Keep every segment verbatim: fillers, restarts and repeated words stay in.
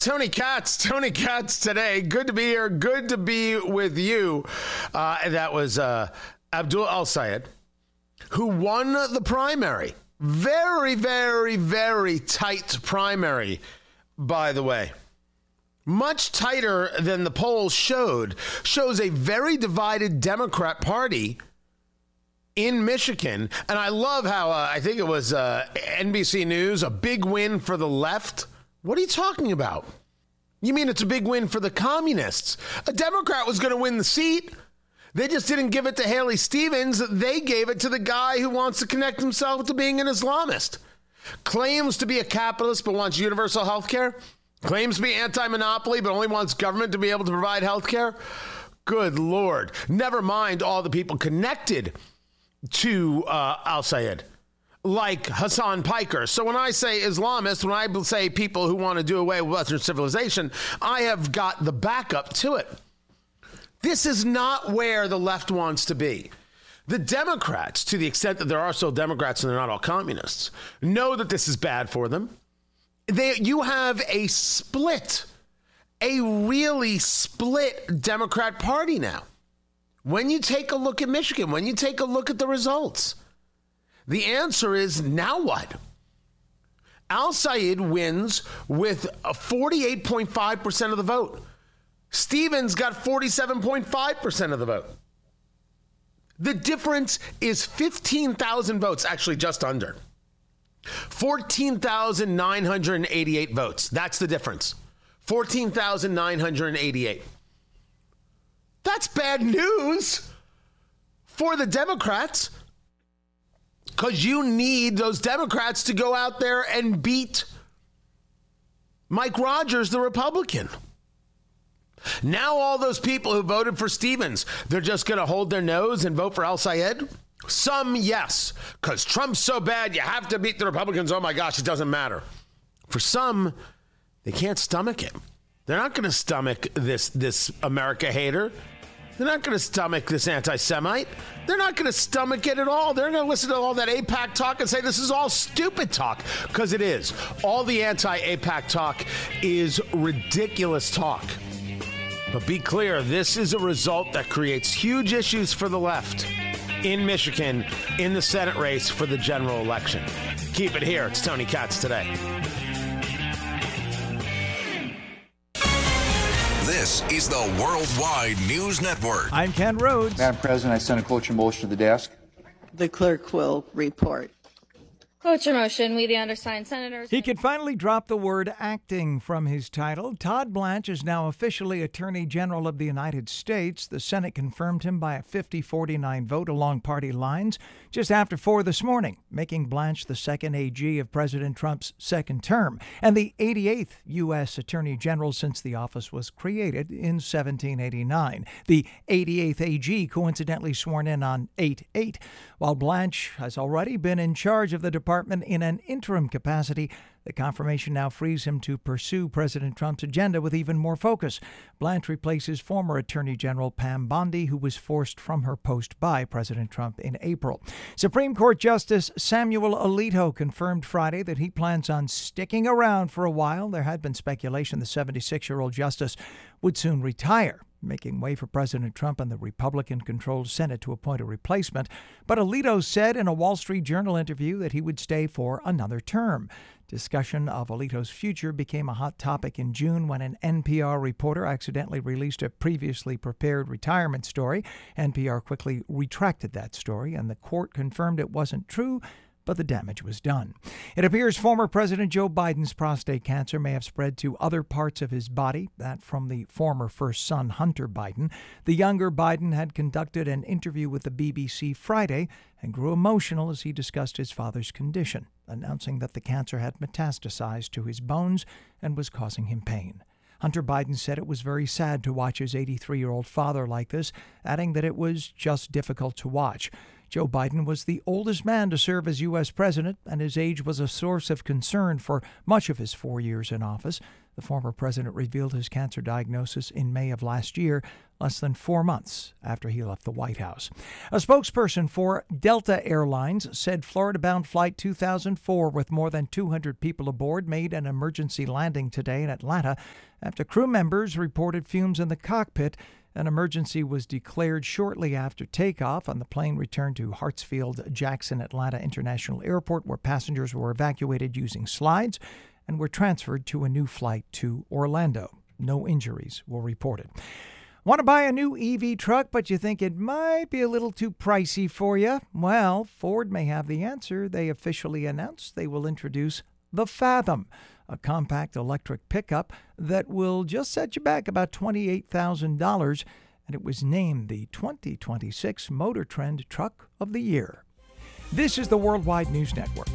Tony Katz, Tony Katz today. Good to be here. Good to be with you. Uh, that was uh, Abdul El-Sayed, who won the primary. Very, very, very tight primary, by the way. Much tighter than the polls showed. Shows a very divided Democrat Party in Michigan. And I love how, uh, I think it was uh, N B C News, a big win for the left. What are you talking about? You mean it's a big win for the communists? A Democrat was going to win the seat. They just didn't give it to Haley Stevens. They gave it to the guy who wants to connect himself to being an Islamist. Claims to be a capitalist but wants universal health care. Claims to be anti-monopoly but only wants government to be able to provide health care. Good Lord. Never mind all the people connected to uh, Al-Sayed, like Hassan Piker. So when I say Islamist, when I say people who want to do away with Western civilization, I have got the backup to it. This is not where the left wants to be. The Democrats, to the extent that there are still Democrats and they're not all communists, know that this is bad for them. They, you have a split, a really split Democrat Party now. When you take a look at Michigan, when you take a look at the results, the answer is now what? Al-Sayed wins with forty-eight point five percent of the vote. Stevens got forty-seven point five percent of the vote. The difference is fifteen thousand votes, actually just under. fourteen thousand nine hundred eighty-eight votes. That's the difference. fourteen thousand nine hundred eighty-eight. That's bad news for the Democrats, because you need those Democrats to go out there and beat Mike Rogers, the Republican. Now all those people who voted for Stevens, they're just going to hold their nose and vote for Al-Sayed? Some, yes, because Trump's so bad, you have to beat the Republicans. Oh, my gosh, it doesn't matter. For some, they can't stomach it. They're not going to stomach this, this America hater. They're not going to stomach this anti-Semite. They're not going to stomach it at all. They're going to listen to all that AIPAC talk and say this is all stupid talk, because it is. All the anti-AIPAC talk is ridiculous talk. But be clear, this is a result that creates huge issues for the left in Michigan in the Senate race for the general election. Keep it here. It's Tony Katz Today. This is the Worldwide News Network. I'm Ken Rhodes. Madam President, I send a cloture motion to the desk. The clerk will report. Cloture motion. We, the undersigned senators. He could finally drop the word acting from his title. Todd Blanche is now officially Attorney General of the United States. The Senate confirmed him by a fifty forty-nine vote along party lines just after four this morning, making Blanche the second A G of President Trump's second term and the eighty-eighth U S Attorney General since the office was created in seventeen eighty-nine. The eighty-eighth A G coincidentally sworn in on eight eight, while Blanche has already been in charge of the department in an interim capacity. The confirmation now frees him to pursue President Trump's agenda with even more focus. Blanche replaces former Attorney General Pam Bondi, who was forced from her post by President Trump in April. Supreme Court Justice Samuel Alito confirmed Friday that he plans on sticking around for a while. There had been speculation the seventy-six-year-old justice would soon retire, making way for President Trump and the Republican-controlled Senate to appoint a replacement. But Alito said in a Wall Street Journal interview that he would stay for another term. Discussion of Alito's future became a hot topic in June when an N P R reporter accidentally released a previously prepared retirement story. N P R quickly retracted that story, and the court confirmed it wasn't true, but the damage was done. It appears former President Joe Biden's prostate cancer may have spread to other parts of his body, that from the former first son, Hunter Biden. The younger Biden had conducted an interview with the B B C Friday and grew emotional as he discussed his father's condition, announcing that the cancer had metastasized to his bones and was causing him pain. Hunter Biden said it was very sad to watch his eighty-three-year-old father like this, adding that it was just difficult to watch. Joe Biden was the oldest man to serve as U S president, and his age was a source of concern for much of his four years in office. The former president revealed his cancer diagnosis in May of last year, less than four months after he left the White House. A spokesperson for Delta Airlines said Florida-bound Flight two thousand four with more than two hundred people aboard made an emergency landing today in Atlanta after crew members reported fumes in the cockpit. An emergency was declared shortly after takeoff, and the plane returned to Hartsfield-Jackson Atlanta International Airport, where passengers were evacuated using slides and were transferred to a new flight to Orlando. No injuries were reported. Want to buy a new E V truck, but you think it might be a little too pricey for you? Well, Ford may have the answer. They officially announced they will introduce the Fathom, a compact electric pickup that will just set you back about twenty-eight thousand dollars, and it was named the twenty twenty-six Motor Trend Truck of the Year. This is the Worldwide News Network.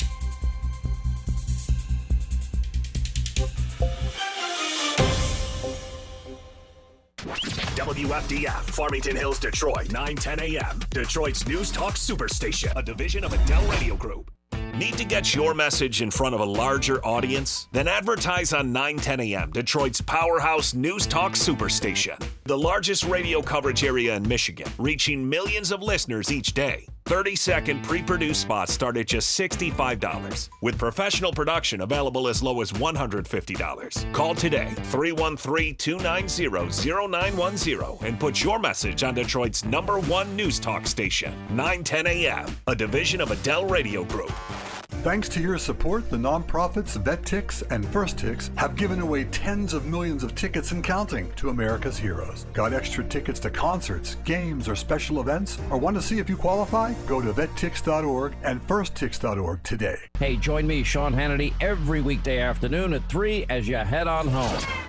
W F D F, Farmington Hills, Detroit, nine ten a.m. Detroit's News Talk Superstation, a division of Adele Radio Group. Need to get your message in front of a larger audience? Then advertise on nine ten a.m., Detroit's powerhouse News Talk Superstation. The largest radio coverage area in Michigan, reaching millions of listeners each day. thirty-second pre-produced spots start at just sixty-five dollars, with professional production available as low as one hundred fifty dollars. Call today, three one three, two nine zero, zero nine one zero, and put your message on Detroit's number one news talk station, nine ten a.m., a division of Adele Radio Group. Thanks to your support, the nonprofits VetTix and FirstTix have given away tens of millions of tickets and counting to America's heroes. Got extra tickets to concerts, games, or special events? Or want to see if you qualify? Go to vet tix dot org and first tix dot org today. Hey, join me, Sean Hannity, every weekday afternoon at three as you head on home.